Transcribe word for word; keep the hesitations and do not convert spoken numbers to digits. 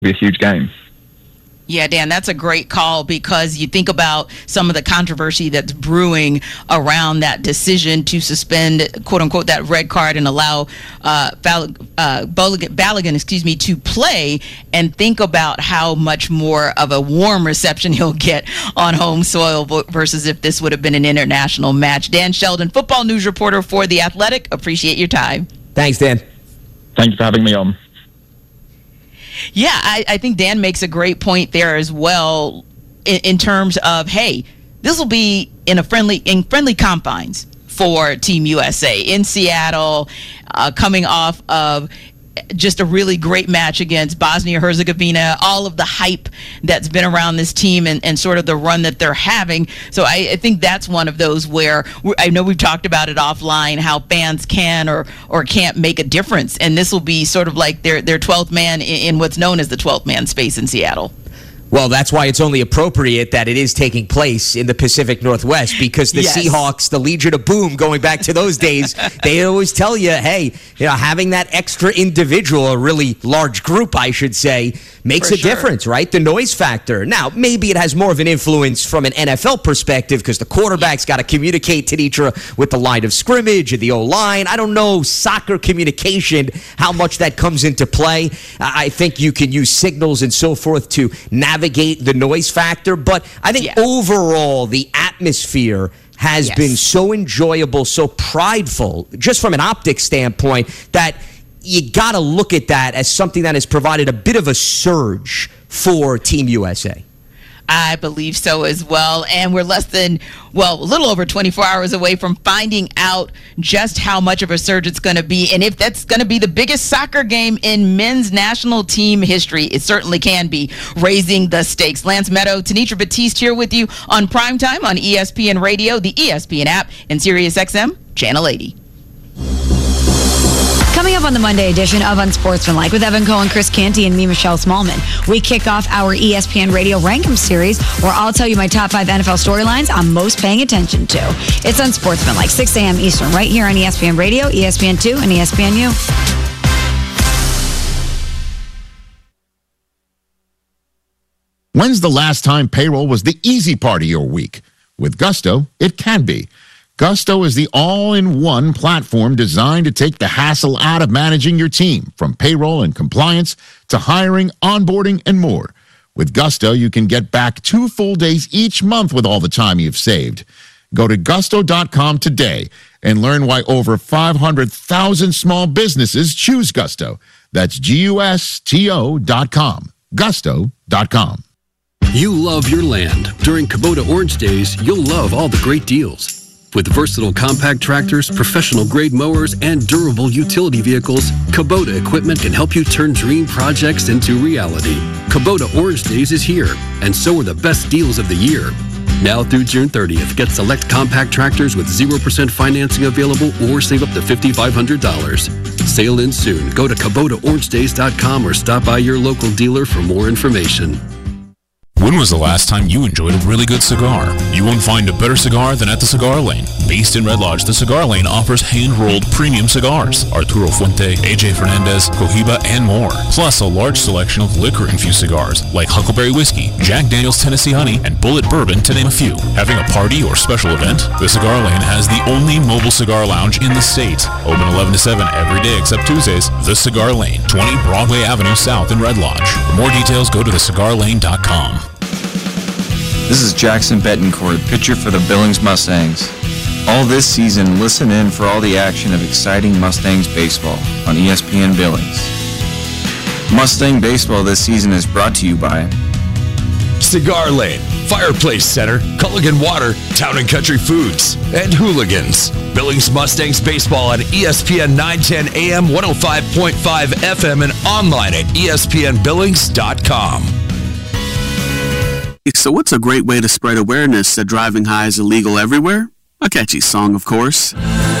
be a huge game. Yeah, Dan, that's a great call, because you think about some of the controversy that's brewing around that decision to suspend, quote unquote, that red card and allow uh, Ball- uh, Balogun, excuse me, to play, and think about how much more of a warm reception he'll get on home soil versus if this would have been an international match. Dan Sheldon, football news reporter for The Athletic. Appreciate your time. Thanks, Dan. Thank you for having me on. Yeah, I, I think Dan makes a great point there as well, in, in terms of, hey, this will be in a friendly in friendly confines for Team U S A in Seattle, uh, coming off of just a really great match against Bosnia-Herzegovina, all of the hype that's been around this team and, and sort of the run that they're having. So I, I think that's one of those where we're, I know we've talked about it offline, how fans can or or can't make a difference. And this will be sort of like their, their twelfth man in, in what's known as the twelfth man space in Seattle. Well, that's why it's only appropriate that it is taking place in the Pacific Northwest, because the Yes. Seahawks, the Legion of Boom, going back to those days, they always tell you, hey, you know, having that extra individual, a really large group, I should say, makes For a sure. difference, right? The noise factor. Now, maybe it has more of an influence from an N F L perspective, because the quarterback's got to communicate to each other with the line of scrimmage and the O-line. I don't know, soccer communication, how much that comes into play. I think you can use signals and so forth to navigate the noise factor, but I think Yeah. overall the atmosphere has Yes. been so enjoyable, so prideful, just from an optics standpoint, that you got to look at that as something that has provided a bit of a surge for Team U S A. I believe so as well. And we're less than, well, a little over twenty-four hours away from finding out just how much of a surge it's going to be. And if that's going to be the biggest soccer game in men's national team history, it certainly can be, raising the stakes. Lance Meadow, Tenitra Batiste here with you on Primetime on E S P N Radio, the E S P N app, and Sirius X M, Channel eighty. Coming up on the Monday edition of Unsportsmanlike with Evan Cohen, Chris Canty, and me, Michelle Smallman, we kick off our E S P N Radio Rankum series, where I'll tell you my top five N F L storylines I'm most paying attention to. It's Unsportsmanlike, six a.m. Eastern, right here on E S P N Radio, E S P N two, and E S P N U. When's the last time payroll was the easy part of your week? With Gusto, it can be. Gusto is the all-in-one platform designed to take the hassle out of managing your team, from payroll and compliance to hiring, onboarding, and more. With Gusto, you can get back two full days each month with all the time you've saved. Go to gusto dot com today and learn why over five hundred thousand small businesses choose Gusto. That's G U S T O dot com. gusto dot com. You love your land. During Kubota Orange Days, you'll love all the great deals. With versatile compact tractors, professional-grade mowers, and durable utility vehicles, Kubota equipment can help you turn dream projects into reality. Kubota Orange Days is here, and so are the best deals of the year. Now through June thirtieth, get select compact tractors with zero percent financing available or save up to five thousand five hundred dollars. Sail in soon. Go to Kubota Orange Days dot com or stop by your local dealer for more information. When was the last time you enjoyed a really good cigar? You won't find a better cigar than at the Cigar Lane. Based in Red Lodge, the Cigar Lane offers hand-rolled premium cigars, Arturo Fuente, A J Fernandez, Cohiba, and more. Plus a large selection of liquor-infused cigars like Huckleberry Whiskey, Jack Daniel's Tennessee Honey, and Bullet Bourbon, to name a few. Having a party or special event? The Cigar Lane has the only mobile cigar lounge in the state. Open eleven to seven every day except Tuesdays. The Cigar Lane, twenty Broadway Avenue South in Red Lodge. For more details, go to the cigar lane dot com. This is Jackson Betancourt, pitcher for the Billings Mustangs. All this season, listen in for all the action of exciting Mustangs baseball on E S P N Billings. Mustang baseball this season is brought to you by Cigar Lane, Fireplace Center, Culligan Water, Town and Country Foods, and Hooligans. Billings Mustangs baseball on E S P N nine ten A M, one oh five point five F M, and online at E S P N billings dot com. So what's a great way to spread awareness that driving high is illegal everywhere? A catchy song, of course.